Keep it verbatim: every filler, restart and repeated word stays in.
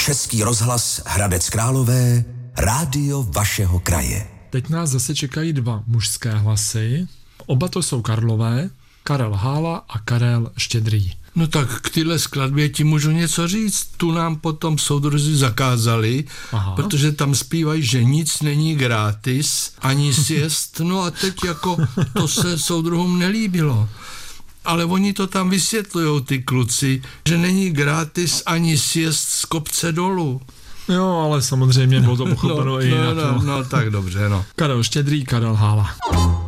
Český rozhlas Hradec Králové, rádio vašeho kraje. Teď nás zase čekají dva mužské hlasy. Oba to jsou Karlové, Karel Hála a Karel Štědrý. No tak k téhle skladbě ti můžu něco říct. Tu nám potom soudruzi zakázali, Aha. protože tam zpívají, že nic není gratis, ani sjezd. No a teď jako to se soudruhům nelíbilo. Ale oni to tam vysvětlujou, ty kluci, že není gratis ani sjezd z kopce dolů. Jo, ale samozřejmě bylo to pochopeno no, i jinak. No, no, no, tak dobře, no. Karel Štědrý, Karel Hála.